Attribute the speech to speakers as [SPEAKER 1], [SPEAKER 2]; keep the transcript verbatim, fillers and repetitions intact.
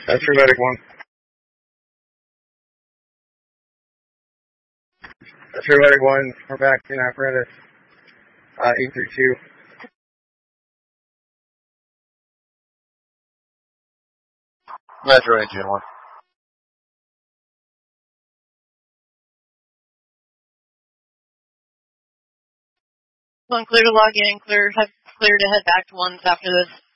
[SPEAKER 1] That's for medic one. That's for medic one. We're back in apparatus. Uh, eight three two.
[SPEAKER 2] Metro engine one.
[SPEAKER 3] One clear to log in, clear, have clear to head back to ones after this.